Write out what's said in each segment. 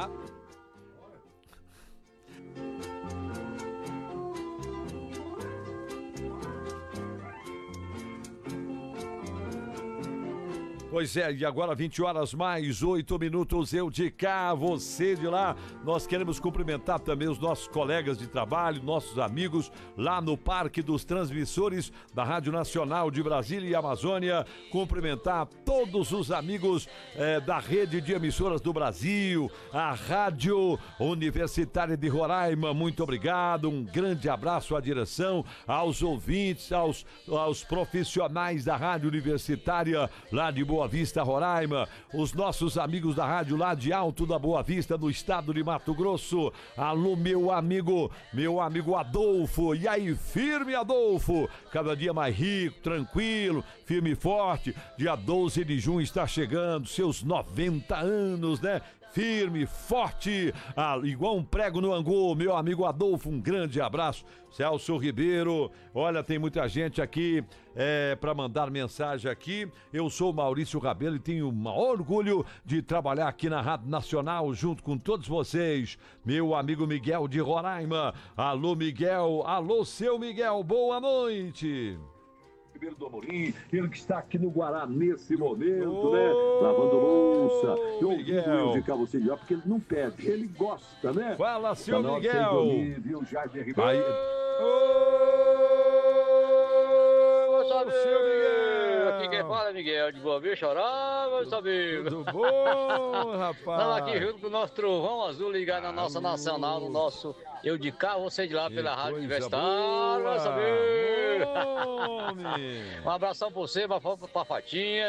tá? Pois é, e agora 20 horas mais 8 minutos, eu de cá, você de lá. Nós queremos cumprimentar também os nossos colegas de trabalho, nossos amigos lá no Parque dos Transmissores da Rádio Nacional de Brasília e Amazônia. Cumprimentar todos os amigos da rede de emissoras do Brasil, a Rádio Universitária de Roraima. Muito obrigado, um grande abraço à direção, aos ouvintes, aos profissionais da Rádio Universitária lá de Boa Vista, Roraima, os nossos amigos da rádio lá de Alto da Boa Vista, no estado de Mato Grosso. Alô, meu amigo Adolfo. E aí, firme, Adolfo? Cada dia mais rico, tranquilo, firme e forte. Dia 12 de junho está chegando, seus 90 anos, né? Firme, forte, igual um prego no angu, meu amigo Adolfo, um grande abraço. Celso Ribeiro, olha, tem muita gente aqui para mandar mensagem aqui. Eu sou Maurício Rabelo e tenho o maior orgulho de trabalhar aqui na Rádio Nacional junto com todos vocês. Meu amigo Miguel de Roraima. Alô, Miguel. Alô, seu Miguel, boa noite. Ribeiro do Amorim, ele que está aqui no Guará nesse momento, né? Lavando louça. Eu ouvindo indicar você de lá, porque ele não pede, ele gosta, né? Fala, seu Miguel. Viu, Jair Ribeiro. Aí... Seu Miguel. Aqui quem fala é Miguel de Boa Vista, Roraima, meus amigos. Tudo bom, rapaz? Estamos aqui junto com o nosso Trovão Azul ligado na nossa Nacional, no nosso Eu de Cá, você de lá pela Rádio Universitária, meus amigos. Um abração pra você, pra Fatinha.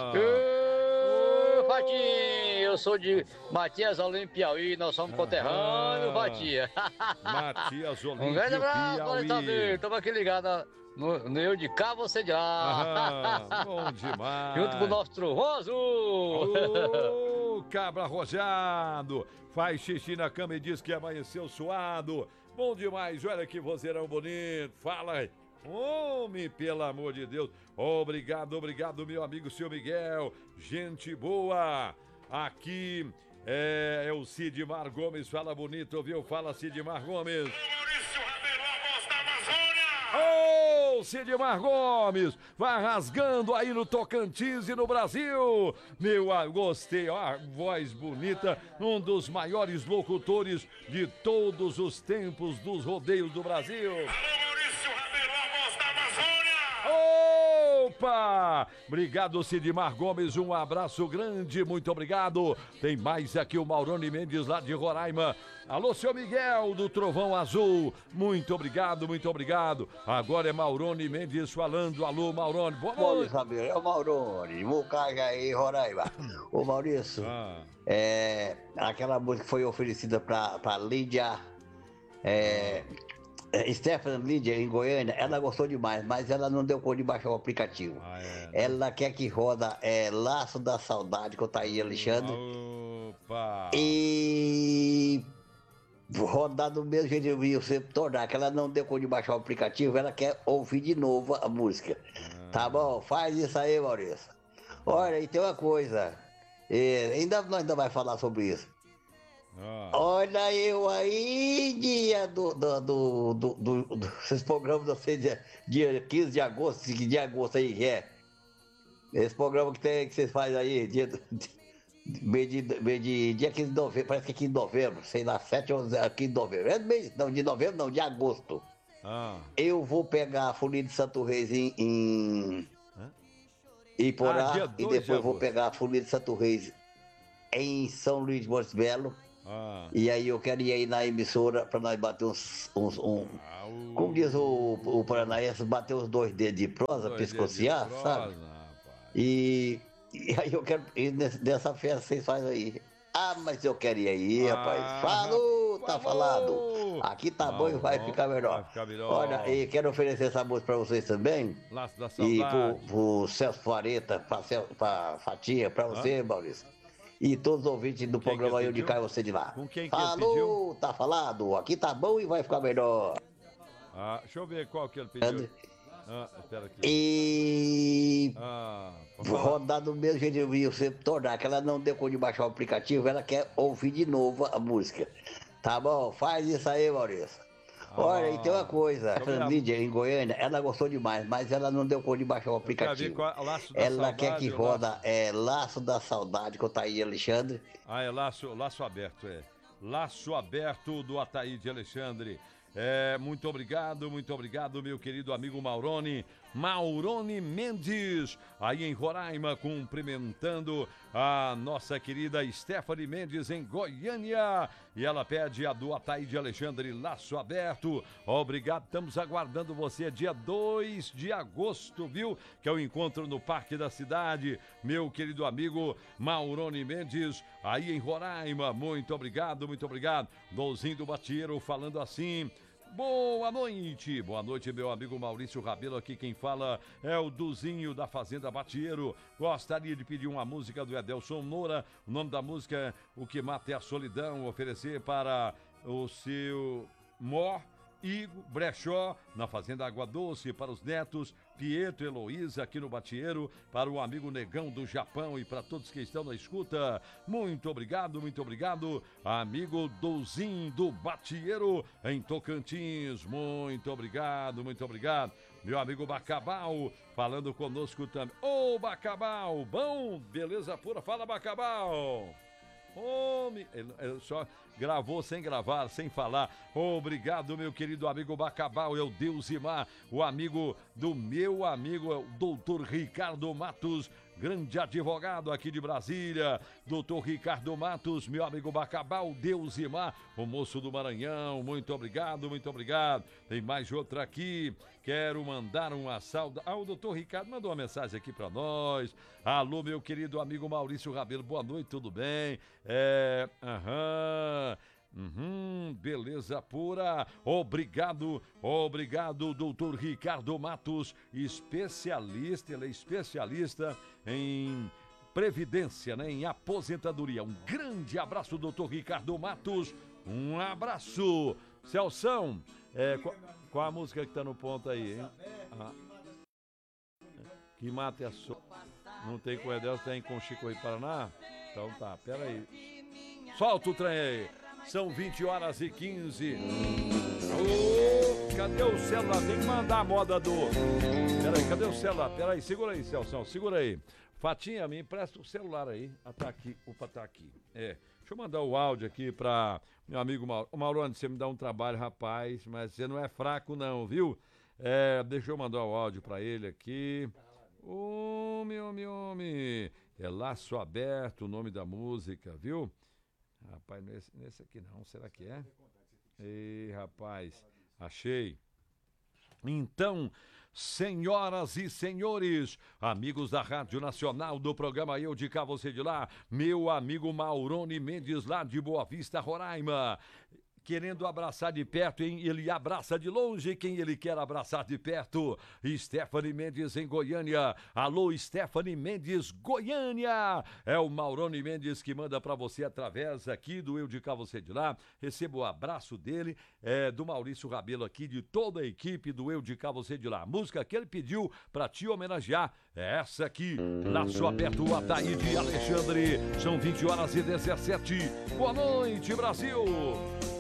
Fatinha, eu sou de Matias Olim, Piauí, nós somos conterrâneos, Fatinha. Matias Olim, um grande abraço, Piauí. Estamos aqui ligados no Eu de Cá, você de lá. Bom demais. Junto com o nosso Trovão Azul. Cabra rojado, faz xixi na cama e diz que amanheceu suado. Bom demais, olha que vozeirão bonito. Fala aí. Homem, pelo amor de Deus. Obrigado, meu amigo, seu Miguel. Gente boa. Aqui é o Sidmar Gomes. Fala bonito, viu? Fala, Sidmar Gomes. Maurício Rabelo, a voz da Amazônia. Ô, Sidmar Gomes, vai rasgando aí no Tocantins e no Brasil. Gostei, ó, voz bonita, um dos maiores locutores de todos os tempos dos rodeios do Brasil. Opa! Obrigado, Sidmar Gomes, um abraço grande, muito obrigado. Tem mais aqui o Maurone Mendes lá de Roraima. Alô, seu Miguel do Trovão Azul, muito obrigado, muito obrigado. Agora é Maurone Mendes falando. Alô, Maurone, boa noite. Saber, é o Maurone, Mucajaí, Roraima. Ô, Maurício, aquela música foi oferecida pra Lídia, Stephanie Lídia, em Goiânia, ela gostou demais, mas ela não deu conta de baixar o aplicativo. Ela quer que roda Laço da Saudade, com o Thaís Alexandre. Opa! E rodar do mesmo jeito de você tornar, que ela não deu conta de baixar o aplicativo, ela quer ouvir de novo a música. Tá bom? Faz isso aí, Maurício. Olha, e tem uma coisa, nós ainda vai falar sobre isso. Olha eu aí, dia esses programas dia 15 de agosto, de agosto aí que é. Esse programa que vocês fazem aí, dia 15 de novembro, parece que é 15 de novembro, sei lá, 7 ou 15 de novembro. Não, de novembro não, de agosto. Eu vou pegar a Folia de Santo Reis em Iporá e depois vou pegar a Folia de Santo Reis em São Luís de Montes Belo. E aí eu quero ir aí na emissora pra nós bater como diz o paranaense, bater os 2 dedos de prosa, pescociar, sabe? E aí eu quero ir nessa festa que vocês fazem aí. Mas eu quero ir aí, rapaz. Falou, tá falado. Aqui tá bom e vai ficar melhor. Olha, e quero oferecer essa música pra vocês também. Laço da Saudade. E pro Celso Fareta, pra Fatinha, pra você, Maurício. E todos os ouvintes do programa Eu de Cá e você de lá. Com quem que falou, tá falado. Aqui tá bom e vai ficar melhor. Deixa eu ver qual que ele pediu. Espera aqui. E rodar do mesmo jeito eu vi você tornar, que ela não deu conta de baixar o aplicativo, ela quer ouvir de novo a música. Tá bom? Faz isso aí, Maurício. Olha, e tem uma coisa, a Lídia em Goiânia, ela gostou demais, mas ela não deu conta de baixar o aplicativo. Ela quer que roda Laço da Saudade, com o Ataíde Alexandre. É laço aberto, Laço aberto do Ataíde Alexandre. Muito obrigado, meu querido amigo Maurone Mendes, aí em Roraima, cumprimentando a nossa querida Stephanie Mendes em Goiânia, e ela pede a do Ataíde Alexandre, Laço Aberto. Obrigado, estamos aguardando você dia 2 de agosto, viu? Que é o encontro no Parque da Cidade, meu querido amigo Maurone Mendes, aí em Roraima. Muito obrigado. Dolzinho do Batieiro falando assim: boa noite, meu amigo Maurício Rabelo, aqui quem fala é o Duzinho da Fazenda Batieiro. Gostaria de pedir uma música do Edelson Moura, o nome da música é O Que Mata é a Solidão, oferecer para o seu Mó, Igor Brechó, na Fazenda Água Doce, para os netos Pietro e Heloísa aqui no Batieiro, para o amigo Negão do Japão e para todos que estão na escuta. Muito obrigado, amigo Douzinho do Batieiro em Tocantins. Muito obrigado. Meu amigo Bacabal falando conosco também. Ô, Bacabal, bom? Beleza pura? Fala, Bacabal. Homem, ele só gravou sem gravar, sem falar. Obrigado, meu querido amigo Bacabal, é o Deusimar, o amigo do meu amigo, é o doutor Ricardo Matos, grande advogado aqui de Brasília. Doutor Ricardo Matos, meu amigo Bacabal, Deusimar, o moço do Maranhão. Muito obrigado. Tem mais outra aqui. Quero mandar uma saudação. O doutor Ricardo mandou uma mensagem aqui pra nós. Alô, meu querido amigo Maurício Rabelo, boa noite, tudo bem? Beleza pura. Obrigado, doutor Ricardo Matos, especialista, ele é especialista em previdência, né, em aposentadoria. Um grande abraço, doutor Ricardo Matos, um abraço. Celção, qual a música que tá no ponto aí, hein? Que mata a Não tem com o Edelson, tem com o Chico Rei Paraná? Então tá, pera aí. Solta o trem aí. São 20h15. Cadê o celular? Tem que mandar a moda do... Peraí, cadê o celular? Peraí, segura aí, Celção, segura aí. Fatinha, me empresta o celular aí. Tá aqui, tá aqui. Deixa eu mandar o áudio aqui pra meu amigo Mauro. Maurone, você me dá um trabalho, rapaz, mas você não é fraco não, viu? Deixa eu mandar o áudio pra ele aqui. Meu homem. É Laço Aberto o nome da música, viu? Rapaz, nesse aqui não, será que é? Ei, rapaz, achei. Então, senhoras e senhores, amigos da Rádio Nacional, do programa Eu de Cá, Você de Lá, meu amigo Maurone Mendes, lá de Boa Vista, Roraima, querendo abraçar de perto, hein? Ele abraça de longe quem ele quer abraçar de perto. Stephanie Mendes em Goiânia. Alô, Stephanie Mendes, Goiânia. É o Maurone Mendes que manda pra você através aqui do Eu de Cá, Você de Lá. Receba o abraço dele, do Maurício Rabelo aqui, de toda a equipe do Eu de Cá, Você de Lá. A música que ele pediu pra te homenagear é essa aqui, Laço Aberto, o Ataíde Alexandre. São 20h17. Boa noite, Brasil.